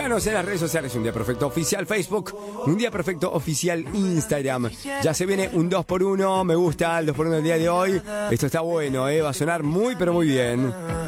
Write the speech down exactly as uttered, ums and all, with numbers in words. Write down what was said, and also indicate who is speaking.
Speaker 1: Síganos en las redes sociales, Un Día Perfecto Oficial Facebook, Un Día Perfecto Oficial Instagram. Ya se viene un dos por uno, me gusta el dos por uno del día de hoy. Esto está bueno, ¿eh? Va a sonar muy pero muy bien.